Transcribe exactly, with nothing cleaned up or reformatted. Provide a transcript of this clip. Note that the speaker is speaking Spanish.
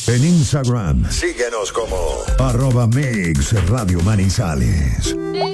En Instagram, síguenos como arroba Mix Radio Manizales.